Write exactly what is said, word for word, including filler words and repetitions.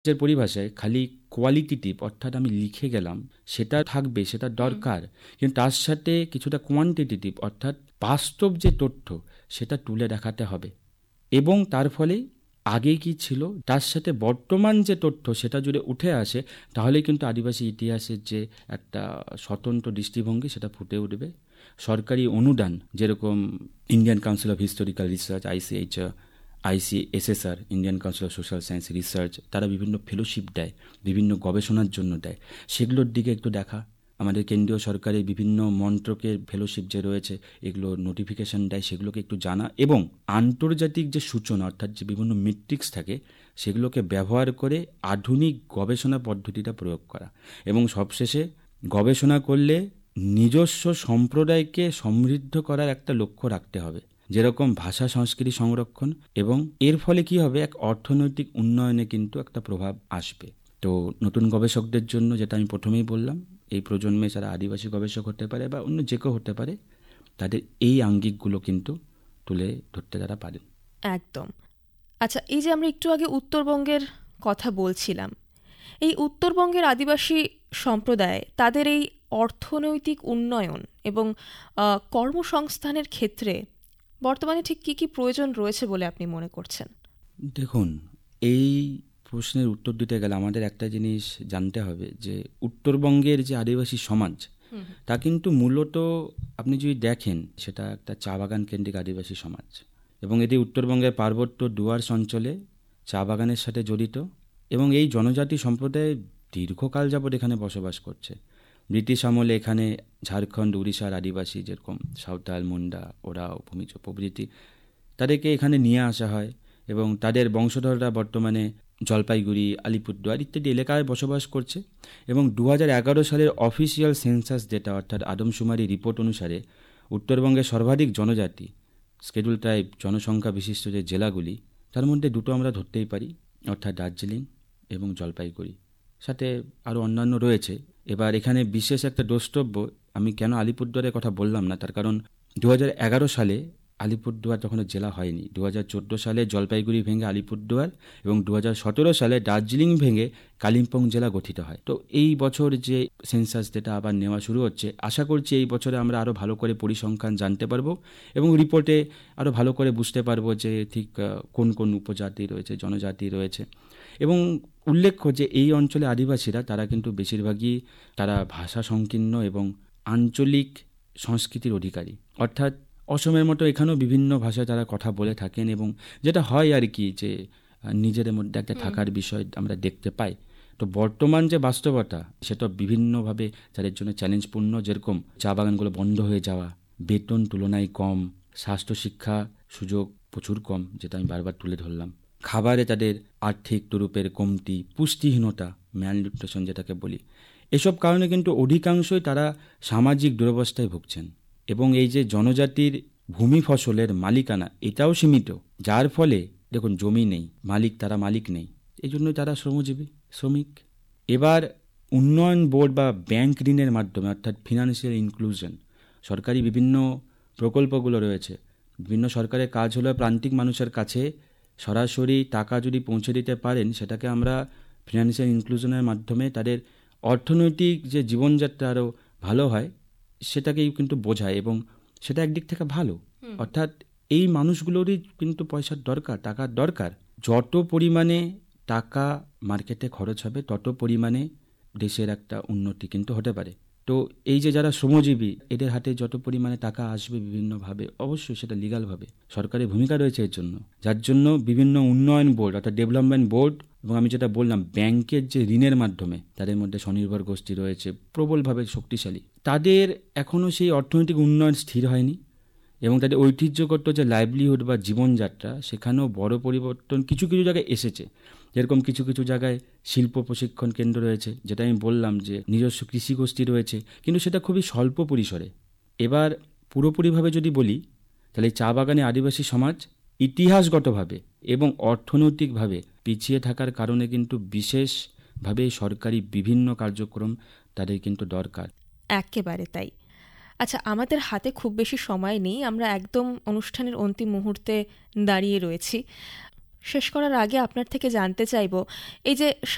যে পরিভাষায় খালি কোয়ালিটেটিভ, অর্থাৎ আমি লিখে গেলাম সেটা থাকবে, সেটা দরকার, কিন্তু তার সাথে কিছুটা কোয়ান্টিটেটিভ অর্থাৎ বাস্তব যে তথ্য সেটা তুলে দেখাতে হবে। এবং তার ফলে আগে কি ছিল তার সাথে বর্তমান যে তথ্য সেটা যদি উঠে আসে, তাহলে কিন্তু আদিবাসী ইতিহাসের যে একটা স্বতন্ত্র দৃষ্টিভঙ্গি সেটা ফুটে উঠবে। সরকারি অনুদান, যেরকম Indian council of historical research, আইসিএইচআর, ICSSR, Indian council of social science research, তারা বিভিন্ন ফেলোশিপ দেয়, বিভিন্ন গবেষণার জন্য দেয়, সেগুলোর দিকে একটু দেখা। আমাদের কেন্দ্রীয় সরকারের বিভিন্ন মন্ত্রকের ফেলোশিপ যে রয়েছে, এগুলো নোটিফিকেশান দেয়, সেগুলোকে একটু জানা, এবং আন্তর্জাতিক যে সূচনা অর্থাৎ যে বিভিন্ন মেট্রিক্স থাকে সেগুলোকে ব্যবহার করে আধুনিক গবেষণা পদ্ধতিটা প্রয়োগ করা। এবং সবশেষে গবেষণা করলে নিজস্ব সম্প্রদায়কে সমৃদ্ধ করার একটা লক্ষ্য রাখতে হবে, যেরকম ভাষা সংস্কৃতি সংরক্ষণ, এবং এর ফলে কি হবে, এক অর্থনৈতিক উন্নয়নে কিন্তু একটা প্রভাব আসবে। তো নতুন গবেষকদের জন্য, যেটা আমি প্রথমেই বললাম, এই প্রজন্মে যারা আদিবাসী গবেষক হতে পারে বা অন্য যে কেউ হতে পারে, তাদের এই আঙ্গিকগুলো কিন্তু তুলে ধরতে তারা পারেন। একদম। আচ্ছা, এই যে আমরা একটু আগে উত্তরবঙ্গের কথা বলছিলাম, এই উত্তরবঙ্গের আদিবাসী সম্প্রদায় তাদের এই অর্থনৈতিক উন্নয়ন এবং কর্মসংস্থানের ক্ষেত্রে বর্তমানে ঠিক কী কী প্রয়োজন রয়েছে বলে আপনি মনে করছেন? দেখুন, এই প্রশ্নের উত্তর দিতে গেলে আমাদের একটা জিনিস জানতে হবে যে উত্তরবঙ্গের যে আদিবাসী সমাজ, তা কিন্তু মূলত আপনি যদি দেখেন সেটা একটা চা বাগান কেন্দ্রিক আদিবাসী সমাজ, এবং এটি উত্তরবঙ্গের পার্বত্য ডুয়ার্স অঞ্চলে চা বাগানের সাথে জড়িত, এবং এই জনজাতি সম্প্রদায় দীর্ঘকাল যাবৎ এখানে বসবাস করছে। ব্রিটিশ আমলে এখানে ঝাড়খণ্ড, উড়িষ্যার আদিবাসী, যেরকম সাঁওতাল, মুন্ডা, ওরাও, ভূমিজ প্রভৃতি, তাদেরকে এখানে নিয়ে আসা হয়, এবং তাদের বংশধররা বর্তমানে জলপাইগুড়ি, আলিপুরদুয়ার ইত্যাদি এলাকায় বসবাস করছে। এবং দু হাজার এগারো সালের অফিসিয়াল সেন্সাস ডেটা অর্থাৎ আদমশুমারি রিপোর্ট অনুসারে উত্তরবঙ্গের সর্বাধিক জনজাতি স্কেডিউল ট্রাইব জনসংখ্যা বিশিষ্ট যে জেলাগুলি, তার মধ্যে দুটো আমরা ধরতেই পারি, অর্থাৎ দার্জিলিং এবং জলপাইগুড়ি, সাথে আরও অন্যান্য রয়েছে। এবার এখানে বিশেষ একটা দ্রষ্টব্য, আমি কেন আলিপুরদুয়ারের কথা বললাম না, তার কারণ দু হাজার এগারো সালে আলিপুরদুয়ার তখন জেলা হয়নি। দু হাজার চোদ্দো সালে জলপাইগুড়ি ভেঙে আলিপুরদুয়ার এবং দু হাজার সতেরো সালে দার্জিলিং ভেঙে কালিম্পং জেলা গঠিত হয়। তো এই বছর যে সেন্সাস ডেটা আবার নেওয়া শুরু হচ্ছে, আশা করছি এই বছরে আমরা আরও ভালো করে পরিসংখ্যান জানতে পারবো এবং রিপোর্টে আরও ভালো করে বুঝতে পারবো যে ঠিক কোন কোন উপজাতি রয়েছে, জনজাতি রয়েছে। এবং উল্লেখ্য যে এই অঞ্চলে আদিবাসীরা তারা কিন্তু বেশিরভাগই তারা ভাষা সংকীর্ণ এবং আঞ্চলিক সংস্কৃতির অধিকারী, অর্থাৎ অসমের মতো এখানেও বিভিন্ন ভাষায় তারা কথা বলে থাকেন, এবং যেটা হয় আর কি যে নিজেদের মধ্যে একটা থাকার বিষয় আমরা দেখতে পাই। তো বর্তমান যে বাস্তবতা সেটা বিভিন্নভাবে তাদের জন্য চ্যালেঞ্জপূর্ণ, যেরকম চা বাগানগুলো বন্ধ হয়ে যাওয়া, বেতন তুলনায় কম, স্বাস্থ্য শিক্ষা সুযোগ প্রচুর কম, যেটা আমি বারবার তুলে ধরলাম, খাবারে তাদের আর্থিক তুরুপের কমতি, পুষ্টিহীনতা, ম্যালনিউট্রিশন যেটাকে বলি, এসব কারণে কিন্তু অধিকাংশই তারা সামাজিক দুরবস্থায় ভুগছেন। এবং এই যে জনজাতির ভূমি ফসলের মালিকানা এটাও সীমিত, যার ফলে দেখুন জমি নেই, মালিক তারা মালিক নেই, এই জন্যই তারা শ্রমজীবী শ্রমিক। এবার উন্নয়ন বোর্ড বা ব্যাংক ঋণের মাধ্যমে অর্থাৎ ফিনান্সিয়াল ইনক্লুশন, সরকারি বিভিন্ন প্রকল্পগুলো রয়েছে, বিভিন্ন সরকারের কাজ হলো প্রান্তিক মানুষের কাছে সরাসরি টাকা যদি পৌঁছে দিতে পারেন, সেটাকে আমরা ফিনান্সিয়াল ইনক্লুশনের মাধ্যমে তাদের অর্থনৈতিক যে জীবনযাত্রা আরও ভালো হয় সেটাকেই কিন্তু বোঝায়, এবং সেটা একদিক থেকে ভালো। অর্থাৎ এই মানুষগুলোরই কিন্তু পয়সার দরকার, টাকার দরকার। যত পরিমাণে টাকা মার্কেটে খরচ হবে তত পরিমাণে দেশের একটা উন্নতি কিন্তু হতে পারে। তো এই যে যারা শ্রমজীবী, এদের হাতে যত পরিমাণে টাকা আসবে বিভিন্নভাবে, অবশ্যই সেটা লিগালভাবে, সরকারের ভূমিকা রয়েছে এর জন্য, যার জন্য বিভিন্ন উন্নয়ন বোর্ড অর্থাৎ ডেভেলপমেন্ট বোর্ড, এবং আমি যেটা বললাম ব্যাংকের যে ঋণের মাধ্যমে তাদের মধ্যে স্বনির্ভর গোষ্ঠী রয়েছে প্রবলভাবে শক্তিশালী, তাদের এখনও সেই অর্থনৈতিক উন্নয়ন স্থির হয়নি, এবং তাদের ঐতিহ্যগত যে লাইভলিহুড বা জীবনযাত্রা সেখানেও বড় পরিবর্তন কিছু কিছু জায়গায় এসেছে। যেরকম কিছু কিছু জায়গায় শিল্প প্রশিক্ষণ কেন্দ্র রয়েছে, যেটা আমি বললাম যে নিজস্ব কৃষি গোষ্ঠী রয়েছে, কিন্তু সেটা খুবই স্বল্প পরিসরে। এবার পুরোপুরিভাবে যদি বলি তাহলে চা বাগানে আদিবাসী সমাজ ইতিহাসগতভাবে এবং অর্থনৈতিকভাবে পিছিয়ে থাকার কারণে কিন্তু বিশেষভাবে সরকারি বিভিন্ন কার্যক্রম তাদের কিন্তু দরকার। একেবারে তাই। আচ্ছা, আমাদের হাতে খুব বেশি সময় নেই, আমরা একদম অনুষ্ঠানের অন্তিম মুহূর্তে দাঁড়িয়ে রয়েছি। শেষ করার আগে আপনার থেকে জানতে চাইব, এই যে